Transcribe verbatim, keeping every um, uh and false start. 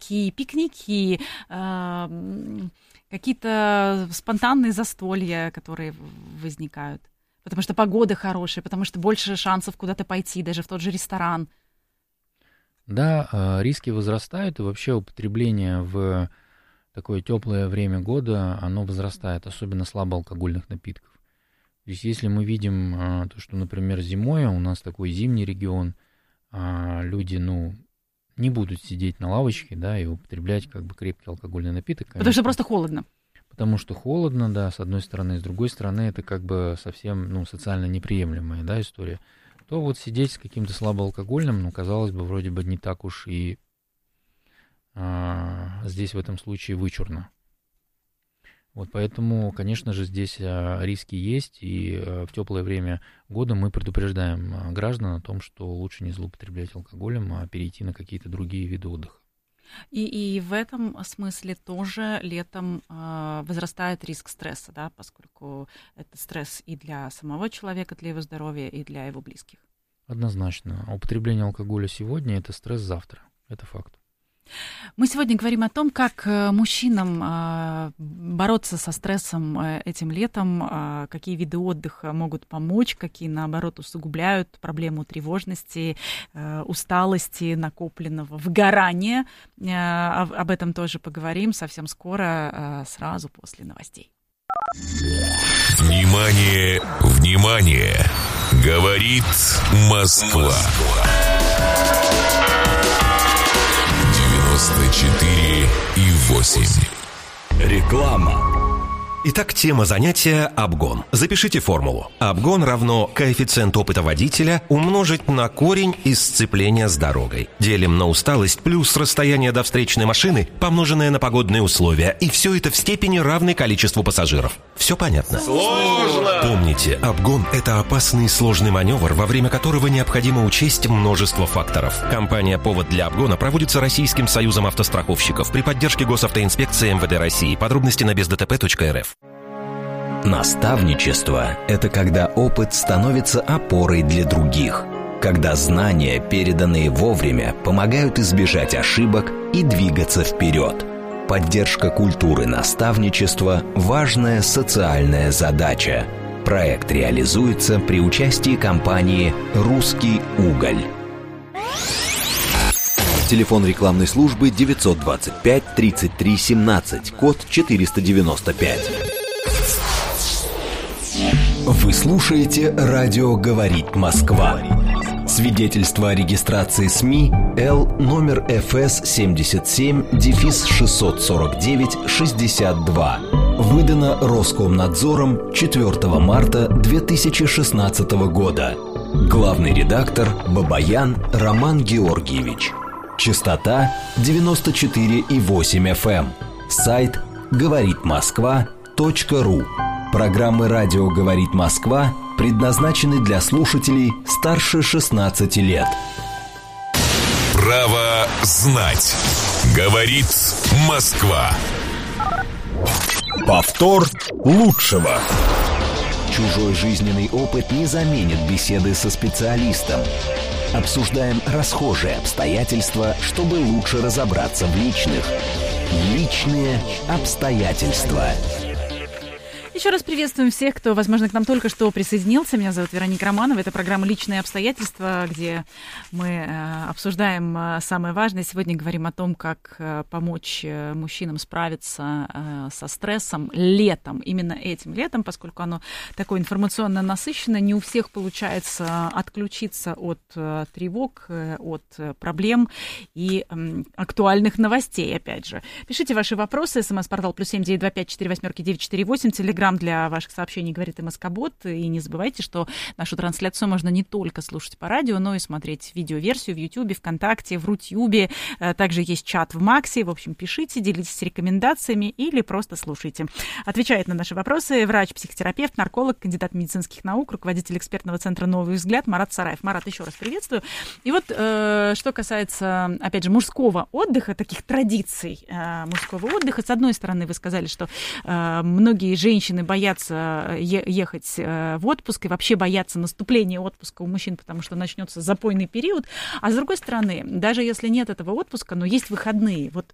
пирожки, пикники, какие-то спонтанные застолья, которые возникают. Потому что погода хорошая, потому что больше шансов куда-то пойти, даже в тот же ресторан. Да, риски возрастают, и вообще употребление в такое теплое время года, оно возрастает, особенно слабоалкогольных напитков. То есть если мы видим то, что, например, зимой, у нас такой зимний регион, люди, ну, не будут сидеть на лавочке, да, и употреблять как бы крепкий алкогольный напиток. Конечно. Потому что просто холодно. Потому что холодно, да, с одной стороны, с другой стороны, это как бы совсем, ну, социально неприемлемая, да, история. То вот сидеть с каким-то слабоалкогольным, ну, казалось бы, вроде бы не так уж и а, здесь в этом случае вычурно. Вот поэтому, конечно же, здесь а, риски есть, и а, в теплое время года мы предупреждаем а, граждан о том, что лучше не злоупотреблять алкоголем, а перейти на какие-то другие виды отдыха. И, и в этом смысле тоже летом э, возрастает риск стресса, да, поскольку это стресс и для самого человека, для его здоровья, и для его близких. Однозначно. Употребление алкоголя сегодня – это стресс завтра. Это факт. Мы сегодня говорим о том, как мужчинам бороться со стрессом этим летом, какие виды отдыха могут помочь, какие, наоборот, усугубляют проблему тревожности, усталости, накопленного выгорания. Об этом тоже поговорим совсем скоро, сразу после новостей. Внимание, внимание! Говорит Москва. девяносто четыре и восемь. Реклама. Итак, тема занятия – обгон. Запишите формулу. Обгон равно коэффициент опыта водителя умножить на корень из сцепления с дорогой. Делим на усталость плюс расстояние до встречной машины, помноженное на погодные условия. И все это в степени равной количеству пассажиров. Все понятно? Сложно! Помните, обгон – это опасный и сложный маневр, во время которого необходимо учесть множество факторов. Компания «Повод для обгона» проводится Российским союзом автостраховщиков при поддержке Госавтоинспекции эм вэ дэ России. Подробности на без дэ тэ пэ точка эр эф. Наставничество – это когда опыт становится опорой для других, когда знания, переданные вовремя, помогают избежать ошибок и двигаться вперед. Поддержка культуры наставничества – важная социальная задача. Проект реализуется при участии компании «Русский уголь». Телефон рекламной службы девятьсот двадцать пять тридцать три семнадцать, код четыреста девяносто пять. Вы слушаете «Радио говорит Москва». Свидетельство о регистрации СМИ Л номер эф эс семьдесят семь шестьсот сорок девять шестьдесят два. Выдано Роскомнадзором четвёртого марта две тысячи шестнадцатого года. Главный редактор Бабаян Роман Георгиевич. Частота девяносто четыре и восемь эф эм. Сайт говорит москва точка ру. Программы «Радио говорит Москва» предназначены для слушателей старше шестнадцати лет. Право знать. Говорит Москва. Повтор лучшего. Чужой жизненный опыт не заменит беседы со специалистом. Обсуждаем расхожие обстоятельства, чтобы лучше разобраться в личных. Личные обстоятельства. Еще раз приветствуем всех, кто, возможно, к нам только что присоединился. Меня зовут Вероника Романова. Это программа «Личные обстоятельства», где мы э, обсуждаем э, самое важное. Сегодня говорим о том, как э, помочь э, мужчинам справиться э, со стрессом летом. Именно этим летом, поскольку оно такое информационно насыщенное, не у всех получается отключиться от э, тревог, э, от э, проблем и э, актуальных новостей, опять же. Пишите ваши вопросы. СМС-портал плюс семь девять два пять четыре восемь девять четыре восемь. Телеграм для ваших сообщений говорит МСК-бот. И не забывайте, что нашу трансляцию можно не только слушать по радио, но и смотреть видеоверсию в Ютьюбе, ВКонтакте, в Рутьюбе. Также есть чат в Максе. В общем, пишите, делитесь рекомендациями или просто слушайте. Отвечает на наши вопросы врач-психотерапевт, нарколог, кандидат медицинских наук, руководитель экспертного центра «Новый взгляд» Марат Сараев. Марат, еще раз приветствую. И вот, э, что касается, опять же, мужского отдыха, таких традиций э, мужского отдыха. С одной стороны, вы сказали, что э, многие женщины боятся ехать в отпуск и вообще боятся наступления отпуска у мужчин, потому что начнется запойный период. А с другой стороны, даже если нет этого отпуска, но есть выходные, вот